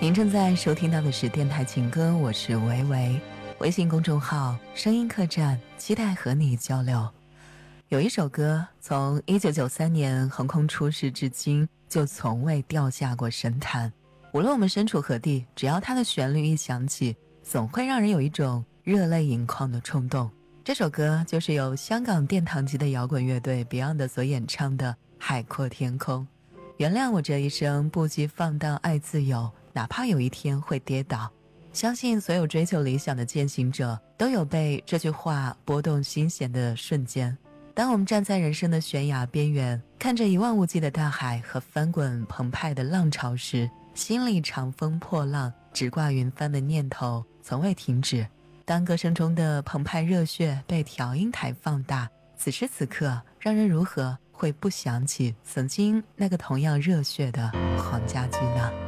您正在收听到的是电台情歌，我是维维，微信公众号声音客栈，期待和你交流。有一首歌从1993年横空出世至今，就从未掉下过神坛。无论我们身处何地，只要它的旋律一响起，总会让人有一种热泪盈眶的冲动。这首歌就是由香港殿堂级的摇滚乐队 Beyond 所演唱的《海阔天空》。原谅我这一生不羁放荡爱自由，哪怕有一天会跌倒。相信所有追求理想的践行者都有被这句话拨动心弦的瞬间。当我们站在人生的悬崖边缘，看着一望无际的大海和翻滚澎湃的浪潮时，心里长风破浪直挂云帆的念头从未停止。当歌声中的澎湃热血被调音台放大，此时此刻让人如何会不想起曾经那个同样热血的黄家驹呢？